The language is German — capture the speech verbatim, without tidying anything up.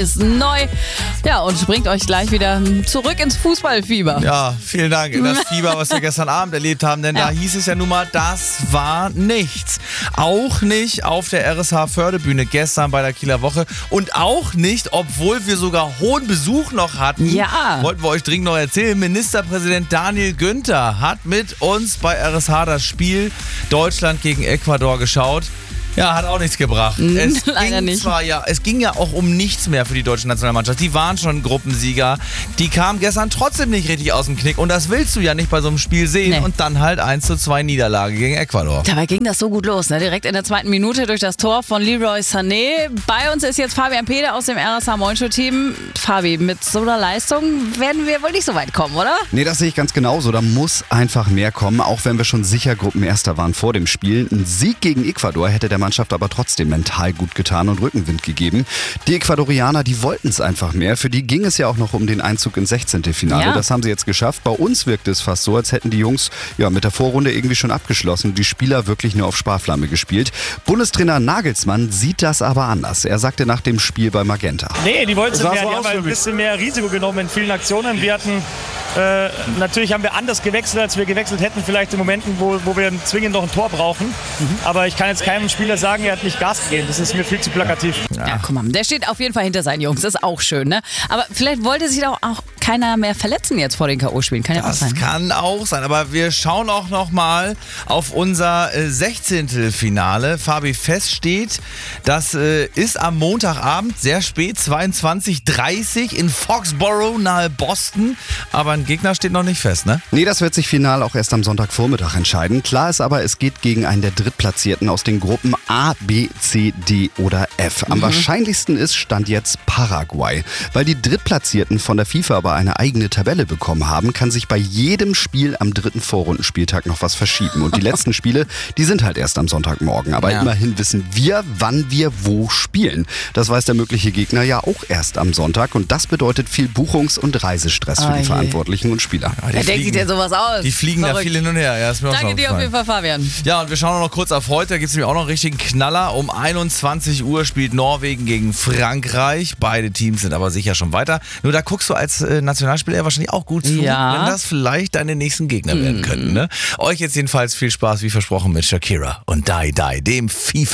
ist neu. Ja, und bringt euch gleich wieder zurück ins Fußballfieber. Ja, vielen Dank. In das Fieber, was wir gestern Abend erlebt haben, denn ja. da hieß es ja nun mal, das war nichts. Auch nicht auf der R S H Förde-Bühne gestern bei der Kieler Woche und auch nicht, obwohl wir sogar hohen Besuch noch hatten. Ja. Wollten wir euch dringend noch erzählen. Ministerpräsident Daniel Günther hat mit uns bei R S H das Spiel Deutschland gegen Ecuador geschaut. Ja, hat auch nichts gebracht. Es Leider ging nicht. Zwar, ja, es ging ja auch um nichts mehr für die deutsche Nationalmannschaft. Die waren schon Gruppensieger. Die kamen gestern trotzdem nicht richtig aus dem Knick. Und das willst du ja nicht bei so einem Spiel sehen. Nee. Und dann halt eins zu zwei Niederlage gegen Ecuador. Dabei ging das so gut los, ne? Direkt in der zweiten Minute durch das Tor von Leroy Sané. Bei uns ist jetzt Fabian Pede aus dem R S H Moin-Show-Team. Fabi, mit so einer Leistung werden wir wohl nicht so weit kommen, oder? Nee, das sehe ich ganz genauso. Da muss einfach mehr kommen, auch wenn wir schon sicher Gruppenerster waren vor dem Spiel. Ein Sieg gegen Ecuador hätte der Mannschaft aber trotzdem mental gut getan und Rückenwind gegeben. Die Ecuadorianer, die wollten es einfach mehr. Für die ging es ja auch noch um den Einzug ins sechzehnte Finale. Ja. Das haben sie jetzt geschafft. Bei uns wirkt es fast so, als hätten die Jungs ja mit der Vorrunde irgendwie schon abgeschlossen. Die Spieler wirklich nur auf Sparflamme gespielt. Bundestrainer Nagelsmann sieht das aber anders. Er sagte nach dem Spiel bei Magenta. Nee, die wollten es Das mehr. sah so Die aus haben für ein mich. bisschen mehr Risiko genommen in vielen Aktionen. Wir hatten, äh, natürlich haben wir anders gewechselt, als wir gewechselt hätten. Vielleicht in Momenten, wo, wo wir zwingend noch ein Tor brauchen. Mhm. Aber ich kann jetzt keinem Spieler sagen, er hat nicht Gas gegeben. Das ist mir viel zu plakativ. Ja. ja, guck mal, der steht auf jeden Fall hinter seinen Jungs. Das ist auch schön, ne? Aber vielleicht wollte sich doch auch keiner mehr verletzen jetzt vor den K O-Spielen. Kann ja auch Das sein. kann auch sein, aber wir schauen auch noch mal auf unser äh, sechzehnte Finale. Fabi, fest steht, das äh, ist am Montagabend, sehr spät, zweiundzwanzig Uhr dreißig in Foxborough nahe Boston. Aber ein Gegner steht noch nicht fest, ne? Nee, das wird sich final auch erst am Sonntagvormittag entscheiden. Klar ist aber, es geht gegen einen der Drittplatzierten aus den Gruppen A, B, C, D oder F. Am mhm. wahrscheinlichsten ist Stand jetzt Paraguay. Weil die Drittplatzierten von der FIFA aber eine eigene Tabelle bekommen haben, kann sich bei jedem Spiel am dritten Vorrundenspieltag noch was verschieben. Und die letzten Spiele, die sind halt erst am Sonntagmorgen. Aber ja. immerhin wissen wir, wann wir wo spielen. Das weiß der mögliche Gegner ja auch erst am Sonntag. Und das bedeutet viel Buchungs- und Reisestress für Oh die je. Verantwortlichen und Spieler. Ja, die Wer denkt sich denn sowas aus? Die fliegen Verrückt. da viel hin und her. Ja, ist mir auch Danke schon dir auf jeden aufgefallen. Fall, Fabian. Ja, und wir schauen noch kurz auf heute. Da gibt es nämlich auch noch einen richtigen Knaller. Um einundzwanzig Uhr spielt Norwegen gegen Frankreich. Beide Teams sind aber sicher schon weiter. Nur da guckst du als äh, Nationalspieler wahrscheinlich auch gut zu, Ja. wenn das vielleicht deine nächsten Gegner werden könnten. Ne? Euch jetzt jedenfalls viel Spaß, wie versprochen, mit Shakira und Die Die, dem FIFA.